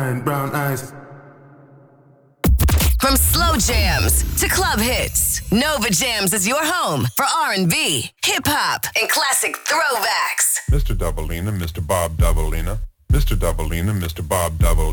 line, brown eyes. From slow jams to club hits, Nova Jams is your home for R&B, hip-hop, and classic throwbacks. Mr. Doubleina, Mr. Bob Doubleina, Mr. Doubleina, Mr. Bob Doubleina.